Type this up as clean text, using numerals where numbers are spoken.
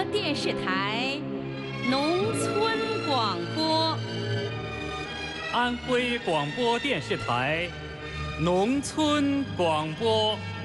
播电视台农村广播。 安徽广播电视台农村广播。